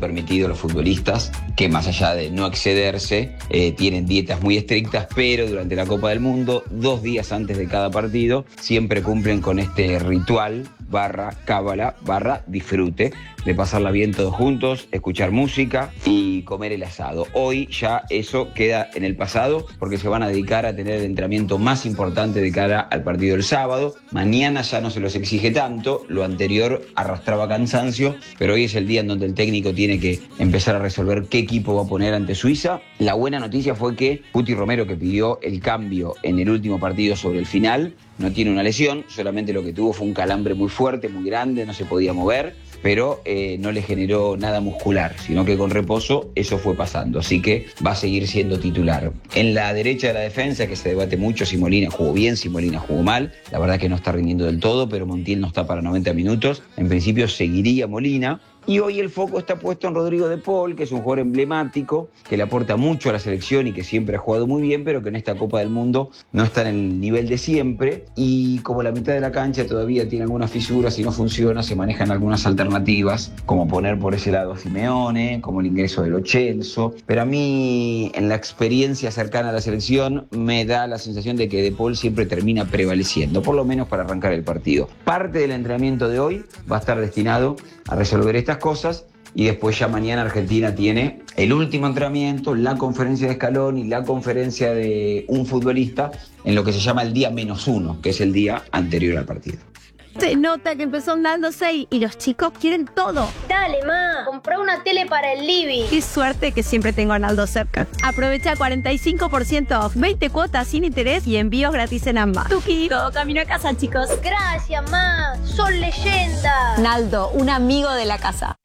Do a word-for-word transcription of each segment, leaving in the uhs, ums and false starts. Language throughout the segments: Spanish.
permitido a los futbolistas, que más allá de no excederse, eh, tienen dietas muy estrictas, pero durante la Copa del Mundo, dos días antes de cada partido, siempre cumplen con este ritual barra cábala barra disfrute de pasarla bien todos juntos, escuchar música y comer el asado. Hoy ya eso queda en el pasado porque se van a dedicar a tener el entrenamiento más importante de cara al partido del sábado. Mañana ya no se los exige tanto, lo anterior arrastraba cansancio, pero hoy es el día en donde el técnico tiene que empezar a resolver qué equipo va a poner ante Suiza. La buena noticia fue que Cuti Romero, que pidió el cambio en el último partido sobre el final, no tiene una lesión, solamente lo que tuvo fue un calambre muy fuerte, muy grande, no se podía mover, pero eh, no le generó nada muscular, sino que con reposo eso fue pasando, así que va a seguir siendo titular. En la derecha de la defensa, que se debate mucho si Molina jugó bien, si Molina jugó mal, la verdad que no está rindiendo del todo, pero Montiel no está para noventa minutos, en principio seguiría Molina. Y hoy el foco está puesto en Rodrigo de Paul, que es un jugador emblemático, que le aporta mucho a la selección y que siempre ha jugado muy bien, pero que en esta Copa del Mundo no está en el nivel de siempre. Y como la mitad de la cancha todavía tiene algunas fisuras y no funciona, se manejan algunas alternativas, como poner por ese lado a Simeone, como el ingreso de Lo Celso. Pero a mí, en la experiencia cercana a la selección, me da la sensación de que de Paul siempre termina prevaleciendo, por lo menos para arrancar el partido. Parte del entrenamiento de hoy va a estar destinado a resolver estas cosas y después ya mañana Argentina tiene el último entrenamiento, la conferencia de Scaloni y la conferencia de un futbolista en lo que se llama el día menos uno, que es el día anterior al partido. Se nota que empezó andándose y, y los chicos quieren todo. Dale, ma, comprá una tele para el living. Qué suerte que siempre tengo a Naldo cerca. Aprovecha cuarenta y cinco por ciento off, veinte cuotas sin interés y envíos gratis en ambas. Tuki, todo camino a casa, chicos. Gracias, ma, son leyendas. Naldo, un amigo de la casa.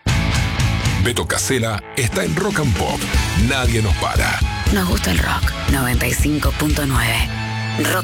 Beto Casella está en Rock and Pop. Nadie nos para. Nos gusta el rock. noventa y cinco punto nueve. Rock